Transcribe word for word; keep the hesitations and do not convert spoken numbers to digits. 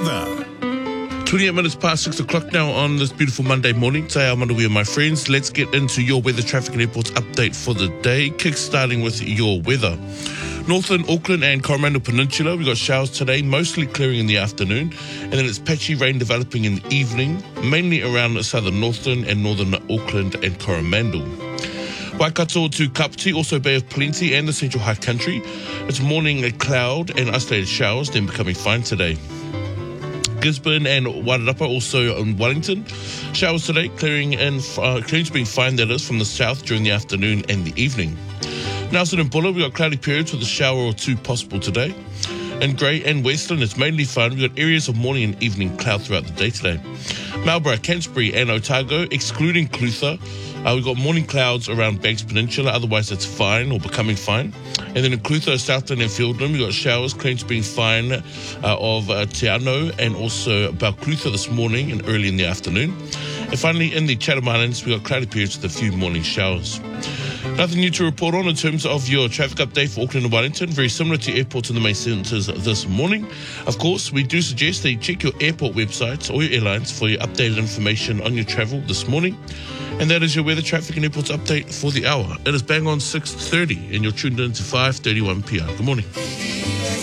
weather. twenty-eight minutes past six o'clock now on this beautiful Monday morning. Te ao Manawia, my friends. Let's get into your weather, traffic and airports update for the day. Kick-starting with your weather. Northern Auckland and Coromandel Peninsula, we've got showers today, mostly clearing in the afternoon, and then it's patchy rain developing in the evening, mainly around southern Northern and northern Auckland and Coromandel. Waikato to Kapiti, also Bay of Plenty and the Central High Country. It's morning a cloud and isolated showers, then becoming fine today. Gisborne and Wairarapa, also in Wellington. Showers today, clearing in, uh, clearing to being fine, that is, from the south during the afternoon and the evening. Nelson and Buller, we've got cloudy periods with a shower or two possible today. In Grey and Western, it's mainly fun. We've got areas of morning and evening cloud throughout the day today. Marlborough, Canterbury and Otago, excluding Clutha, uh, we've got morning clouds around Banks Peninsula, otherwise it's fine or becoming fine. And then in Clutha, Southland and Fiordland, we've got showers, clearing to being fine uh, of uh, Te Anau and also about Clutha this morning and early in the afternoon. And finally, in the Chatham Islands, we've got cloudy periods with a few morning showers. Nothing new to report on in terms of your traffic update for Auckland and Wellington. Very similar to airports in the main centres this morning. Of course, we do suggest that you check your airport websites or your airlines for your updated information on your travel this morning. And that is your weather, traffic and airports update for the hour. It is bang on six thirty and you're tuned in to five thirty-one p m. Good morning.